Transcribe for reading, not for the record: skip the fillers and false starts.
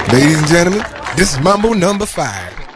Ladies and gentlemen, this is Mambo number 5.